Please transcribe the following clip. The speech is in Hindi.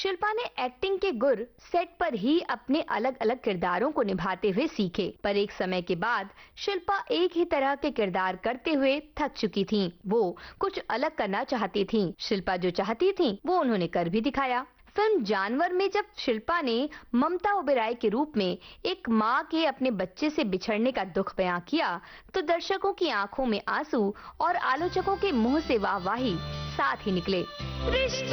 शिल्पा ने एक्टिंग के गुर सेट पर ही अपने अलग अलग किरदारों को निभाते हुए सीखे, पर एक समय के बाद शिल्पा एक ही तरह के किरदार करते हुए थक चुकी थीं। वो कुछ अलग करना चाहती थीं। शिल्पा जो चाहती थीं, वो उन्होंने कर भी दिखाया। फिल्म जानवर में जब शिल्पा ने ममता ओबेरॉय के रूप में एक मां के अपने बच्चे से बिछड़ने का दुख बयां किया, तो दर्शकों की आंखों में आंसू और आलोचकों के मुंह से वाहवाही साथ ही निकले।